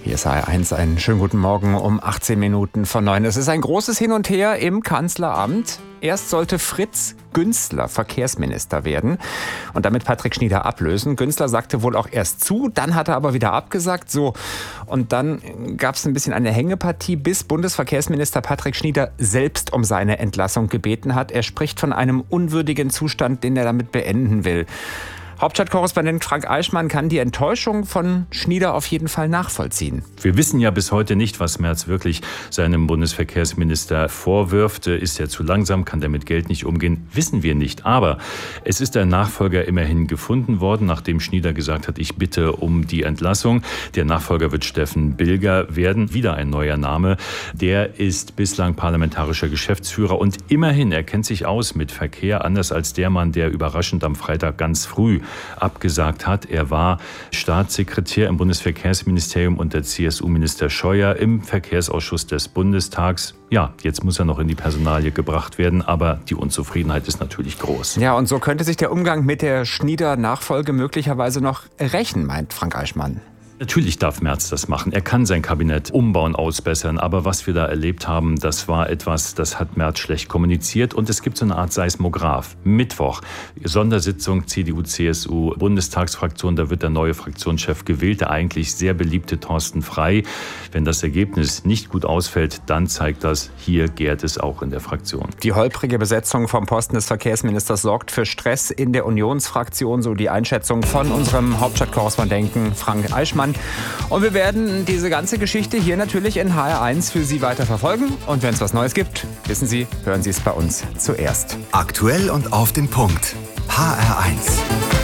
Hier ist HR1, einen schönen guten Morgen um 18 Minuten vor 9. Es ist ein großes Hin und Her im Kanzleramt. Erst sollte Fritz Günzler Verkehrsminister werden und damit Patrick Schnieder ablösen. Günzler sagte wohl auch erst zu, dann hat er aber wieder abgesagt. So. Und dann gab es ein bisschen eine Hängepartie, bis Bundesverkehrsminister Patrick Schnieder selbst um seine Entlassung gebeten hat. Er spricht von einem unwürdigen Zustand, den er damit beenden will. Hauptstadtkorrespondent Frank Eichmann kann die Enttäuschung von Schnieder auf jeden Fall nachvollziehen. Wir wissen ja bis heute nicht, was Merz wirklich seinem Bundesverkehrsminister vorwirft. Ist er zu langsam? Kann der mit Geld nicht umgehen? Wissen wir nicht. Aber es ist ein Nachfolger immerhin gefunden worden, nachdem Schnieder gesagt hat, ich bitte um die Entlassung. Der Nachfolger wird Steffen Bilger werden. Wieder ein neuer Name. Der ist bislang parlamentarischer Geschäftsführer und immerhin, er kennt sich aus mit Verkehr, anders als der Mann, der überraschend am Freitag ganz früh abgesagt hat. Er war Staatssekretär im Bundesverkehrsministerium unter CSU-Minister Scheuer im Verkehrsausschuss des Bundestags. Ja, jetzt muss er noch in die Personalie gebracht werden, aber die Unzufriedenheit ist natürlich groß. Ja, und so könnte sich der Umgang mit der Schnieder-Nachfolge möglicherweise noch rächen, meint Frank Eichmann. Natürlich darf Merz das machen. Er kann sein Kabinett umbauen, ausbessern. Aber was wir da erlebt haben, das war etwas, das hat Merz schlecht kommuniziert. Und es gibt so eine Art Seismograph. Mittwoch, Sondersitzung CDU-CSU, Bundestagsfraktion. Da wird der neue Fraktionschef gewählt, der eigentlich sehr beliebte Thorsten Frey. Wenn das Ergebnis nicht gut ausfällt, dann zeigt das, hier gärt es auch in der Fraktion. Die holprige Besetzung vom Posten des Verkehrsministers sorgt für Stress in der Unionsfraktion. So die Einschätzung von unserem Hauptstadtkorrespondenten Frank Eichmann. Und wir werden diese ganze Geschichte hier natürlich in HR1 für Sie weiter verfolgen. Und wenn es was Neues gibt, wissen Sie, hören Sie es bei uns zuerst. Aktuell und auf den Punkt. HR1.